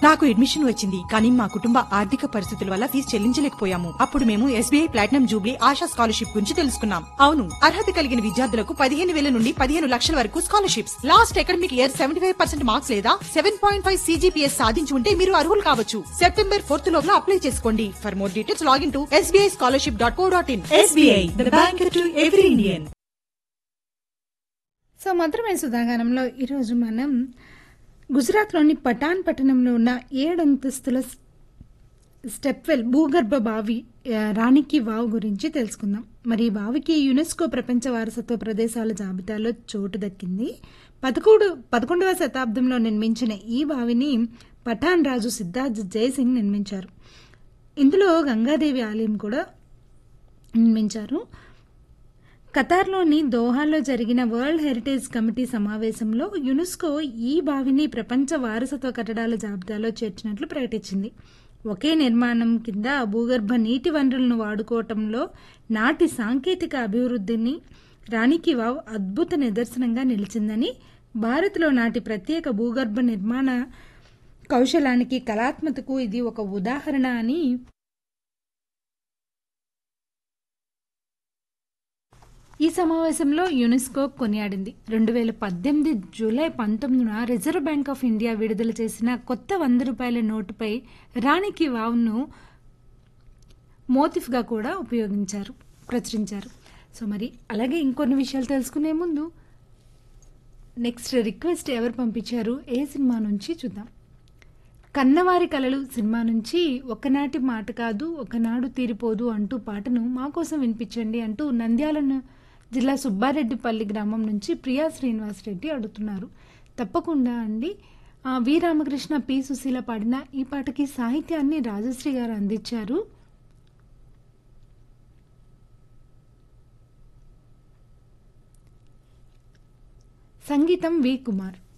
నాకు అడ్మిషన్ వచ్చింది, కానీ మా కుటుంబ ఆర్థిక పరిస్థితుల వల్ల ఫీజు చెల్లించలేకపోయాము. అప్పుడు మేము SBI platinum Jubilee ASHA scholarship గురించి తెలుసుకున్నాం. అవును, అర్హత కలిగిన విద్యార్థులకు 15,000 నుండి 15 లక్షల వరకు scholarships. Last academic year 75% marks లేదా 7.5 CGPS సాధించి ఉంటే మీరు అర్హులు కావచ్చు. సెప్టెంబర్ 4th లోపల అప్లై చేసుకోండి. For more details login to sbischolarship.co.in. SBI, the bank to every Indian. So మధురమైన సుధాగానంలో ఈరోజు మనం గుజరాత్లోని పఠాన్ పట్టణంలో ఉన్న 7 అంతస్తుల స్టెప్వెల్ భూగర్భ బావి రాణికి వావ్ గురించి తెలుసుకుందాం. మరి ఈ బావికి యునెస్కో ప్రపంచ వారసత్వ ప్రదేశాల జాబితాలో చోటు దక్కింది. 11వ శతాబ్దంలో నిర్మించిన ఈ బావిని పఠాన్ రాజు సిద్ధార్థ్ జయసింగ్ నిర్మించారు. ఇందులో గంగాదేవి ఆలయం కూడా నిర్మించారు. ఖతార్లోని దోహాలో జరిగిన వరల్డ్ హెరిటేజ్ కమిటీ సమావేశంలో యునెస్కో ఈ బావిని ప్రపంచ వారసత్వ కట్టడాల జాబితాలో చేర్చినట్లు ప్రకటించింది. ఒకే నిర్మాణం కింద భూగర్భ నీటి వనరులను వాడుకోవటంలో నాటి సాంకేతిక అభివృద్ధిని రాణికి వావ్ అద్భుత నిదర్శనంగా నిలిచిందని, భారత్లో నాటి ప్రత్యేక భూగర్భ నిర్మాణ కౌశలానికి కళాత్మకతకు ఇది ఒక ఉదాహరణ అని ఈ సమావేశంలో UNESCO కొనియాడింది. 2018 July 19న reserve bank of India విడుదల చేసిన కొత్త 100 రూపాయల నోటుపై రాణికి వావ్ను మోటిఫ్గా కూడా ప్రచురించారు. సో మరి అలాగే ఇంకొన్ని విషయాలు తెలుసుకునే ముందు నెక్స్ట్ రిక్వెస్ట్ ఎవరు పంపించారు, ఏ సినిమా నుంచి చూద్దాం. కన్నవారి కలలు సినిమా నుంచి ఒకనాటి మాట కాదు ఒకనాడు తీరిపోదు అంటూ పాటను మా కోసం వినిపించండి అంటూ నంద్యాల జిల్లా సుబ్బారెడ్డిపల్లి గ్రామం నుంచి ప్రియా శ్రీనివాసరెడ్డి అడుగుతున్నారు. తప్పకుండా అండి. వి రామకృష్ణ, పి సుశీల పాడిన ఈ పాటకి సాహిత్యాన్ని రాజశ్రీ గారు అందించారు. సంగీతం వి కుమార్.